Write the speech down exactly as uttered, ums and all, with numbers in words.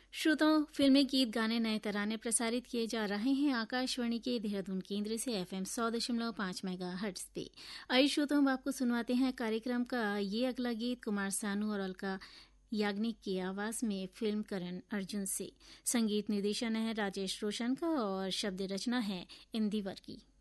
श्रोताओं, फिल्मी गीत गाने नए तराने प्रसारित किए जा रहे हैं आकाशवाणी के देहरादून केंद्र से एफएम सौ दशमलव पाँच मेगा हर्ट्ज पे। आइए श्रोताओं, आपको सुनवाते हैं कार्यक्रम का ये अगला गीत कुमार सानू और अलका याग्निक की आवाज में फिल्म करण अर्जुन से। संगीत निर्देशन है राजेश रोशन का और शब्द रचना है इंदिवर की।